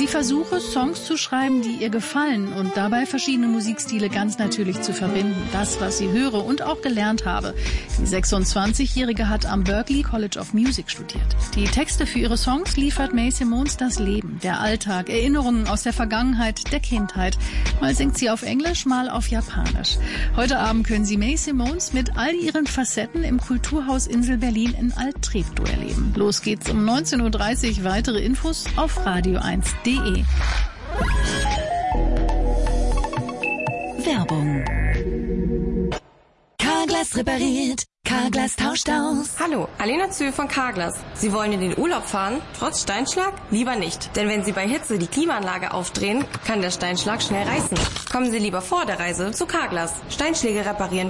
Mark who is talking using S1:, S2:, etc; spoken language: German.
S1: Sie versuche, Songs zu schreiben, die ihr gefallen und dabei verschiedene Musikstile ganz natürlich zu verbinden. Das, was sie höre und auch gelernt habe. Die 26-Jährige hat am Berklee College of Music studiert. Die Texte für ihre Songs liefert Mae Simone das Leben, der Alltag, Erinnerungen aus der Vergangenheit, der Kindheit. Mal singt sie auf Englisch, mal auf Japanisch. Heute Abend können Sie Mae Simone mit all ihren Facetten im Kulturhaus Insel Berlin in Alt-Treptow erleben. Los geht's um 19.30 Uhr. Weitere Infos auf radio1.de.
S2: Werbung. Carglass repariert. Carglass tauscht aus.
S3: Hallo, Alena Zühl von Carglass. Sie wollen in den Urlaub fahren? Trotz Steinschlag? Lieber nicht. Denn wenn Sie bei Hitze die Klimaanlage aufdrehen, kann der Steinschlag schnell reißen. Kommen Sie lieber vor der Reise zu Carglass. Steinschläge reparieren